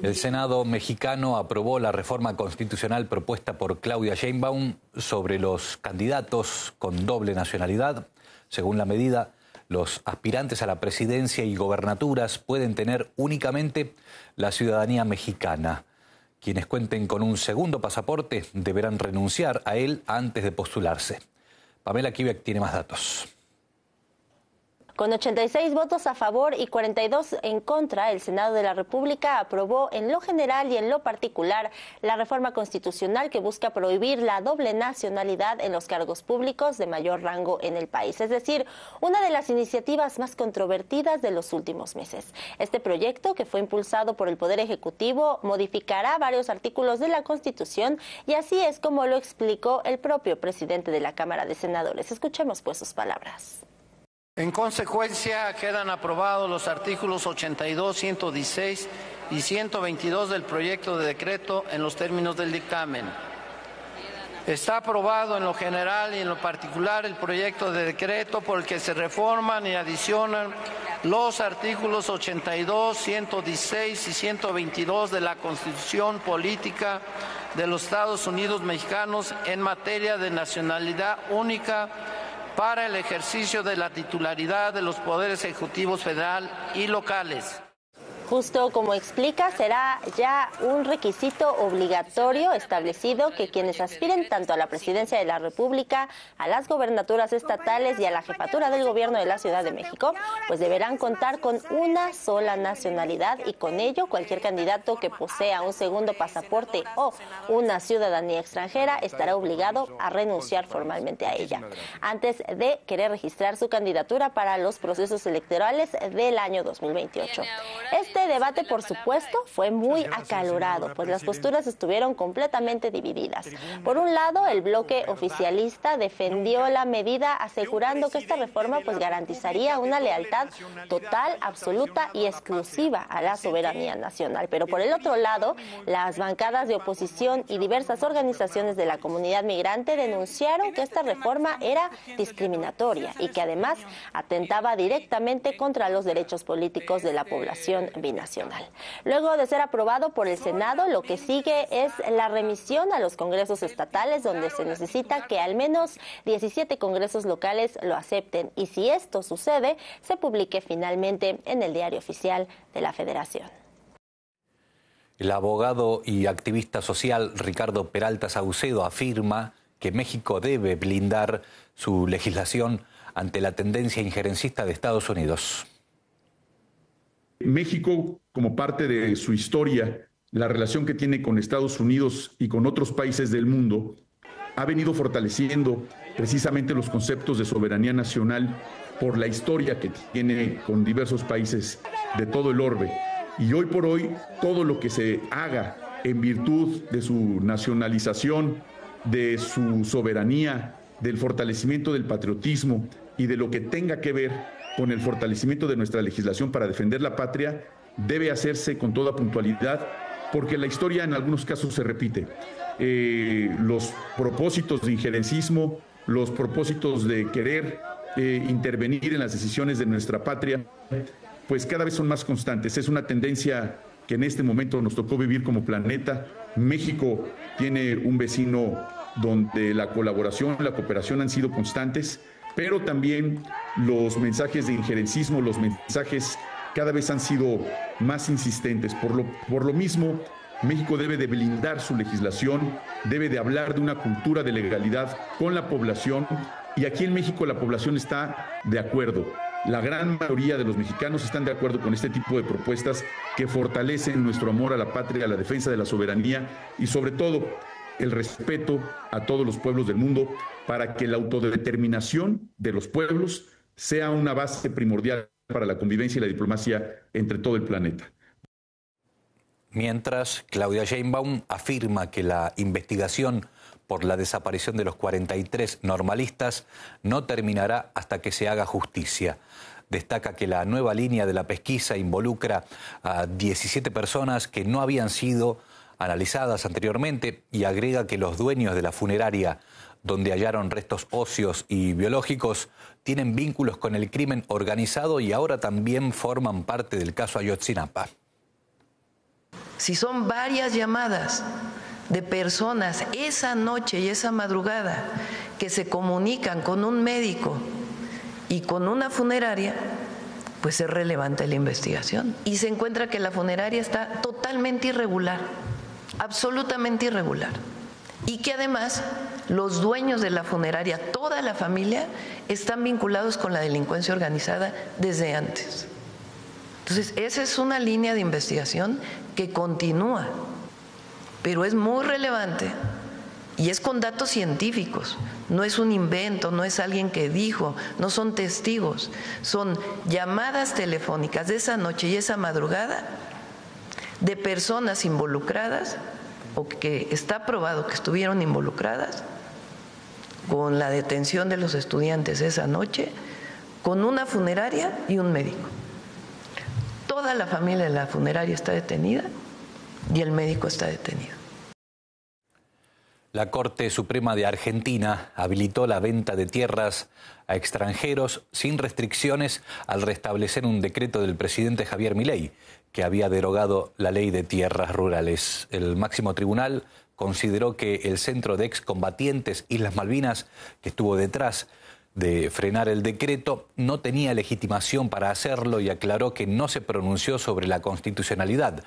El Senado mexicano aprobó la reforma constitucional propuesta por Claudia Sheinbaum sobre los candidatos con doble nacionalidad. Según la medida, los aspirantes a la presidencia y gobernaturas pueden tener únicamente la ciudadanía mexicana. Quienes cuenten con un segundo pasaporte deberán renunciar a él antes de postularse. Pamela Kivek tiene más datos. Con 86 votos a favor y 42 en contra, el Senado de la República aprobó en lo general y en lo particular la reforma constitucional que busca prohibir la doble nacionalidad en los cargos públicos de mayor rango en el país. Es decir, una de las iniciativas más controvertidas de los últimos meses. Este proyecto, que fue impulsado por el Poder Ejecutivo, modificará varios artículos de la Constitución y así es como lo explicó el propio presidente de la Cámara de Senadores. Escuchemos pues sus palabras. En consecuencia, quedan aprobados los artículos 82, 116 y 122 del proyecto de decreto en los términos del dictamen. Está aprobado en lo general y en lo particular el proyecto de decreto por el que se reforman y adicionan los artículos 82, 116 y 122 de la Constitución Política de los Estados Unidos Mexicanos en materia de nacionalidad única para el ejercicio de la titularidad de los poderes ejecutivos federal y locales. Justo como explica, será ya un requisito obligatorio establecido que quienes aspiren tanto a la presidencia de la República, a las gobernaturas estatales y a la jefatura del gobierno de la Ciudad de México, pues deberán contar con una sola nacionalidad y con ello cualquier candidato que posea un segundo pasaporte o una ciudadanía extranjera estará obligado a renunciar formalmente a ella antes de querer registrar su candidatura para los procesos electorales del año 2028. Este debate, por supuesto, fue muy acalorado, pues las posturas estuvieron completamente divididas. Por un lado, el bloque oficialista defendió la medida asegurando que esta reforma pues garantizaría una lealtad total, absoluta y exclusiva a la soberanía nacional. Pero por el otro lado, las bancadas de oposición y diversas organizaciones de la comunidad migrante denunciaron que esta reforma era discriminatoria y que además atentaba directamente contra los derechos políticos de la población binacional. Luego de ser aprobado por el Senado, lo que sigue es la remisión a los congresos estatales, donde se necesita que al menos 17 congresos locales lo acepten. Y si esto sucede, se publique finalmente en el Diario Oficial de la Federación. El abogado y activista social Ricardo Peralta Saucedo afirma que México debe blindar su legislación ante la tendencia injerencista de Estados Unidos. México, como parte de su historia, la relación que tiene con Estados Unidos y con otros países del mundo, ha venido fortaleciendo precisamente los conceptos de soberanía nacional por la historia que tiene con diversos países de todo el orbe. Y hoy por hoy, todo lo que se haga en virtud de su nacionalización, de su soberanía, del fortalecimiento del patriotismo y de lo que tenga que ver con el fortalecimiento de nuestra legislación para defender la patria, debe hacerse con toda puntualidad, porque la historia en algunos casos se repite. Los propósitos de injerencismo, los propósitos de querer intervenir en las decisiones de nuestra patria, pues cada vez son más constantes. Es una tendencia que en este momento nos tocó vivir como planeta. México tiene un vecino donde la colaboración, la cooperación han sido constantes, pero también los mensajes de injerencismo, los mensajes cada vez han sido más insistentes. Por lo mismo, México debe de blindar su legislación, debe de hablar de una cultura de legalidad con la población, y aquí en México la población está de acuerdo. La gran mayoría de los mexicanos están de acuerdo con este tipo de propuestas que fortalecen nuestro amor a la patria, a la defensa de la soberanía y sobre todo el respeto a todos los pueblos del mundo, para que la autodeterminación de los pueblos sea una base primordial para la convivencia y la diplomacia entre todo el planeta. Mientras, Claudia Sheinbaum afirma que la investigación por la desaparición de los 43 normalistas no terminará hasta que se haga justicia. Destaca que la nueva línea de la pesquisa involucra a 17 personas que no habían sido analizadas anteriormente y agrega que los dueños de la funeraria donde hallaron restos óseos y biológicos tienen vínculos con el crimen organizado y ahora también forman parte del caso Ayotzinapa. si son varias llamadas de personas esa noche y esa madrugada que se comunican con un médico y con una funeraria, pues es relevante la investigación. Y se encuentra que la funeraria está totalmente irregular, absolutamente irregular. Y que además los dueños de la funeraria, toda la familia, están vinculados con la delincuencia organizada desde antes. Entonces, esa es una línea de investigación que continúa, pero es muy relevante y es con datos científicos. No es un invento, no es alguien que dijo, no son testigos, son llamadas telefónicas de esa noche y esa madrugada de personas involucradas o que está probado que estuvieron involucradas con la detención de los estudiantes esa noche, con una funeraria y un médico. Toda la familia de la funeraria está detenida y el médico está detenido. La Corte Suprema de Argentina habilitó la venta de tierras a extranjeros sin restricciones al restablecer un decreto del presidente Javier Milei, que había derogado la ley de tierras rurales. El máximo tribunal consideró que el Centro de Excombatientes Islas Malvinas, que estuvo detrás de frenar el decreto, no tenía legitimación para hacerlo y aclaró que no se pronunció sobre la constitucionalidad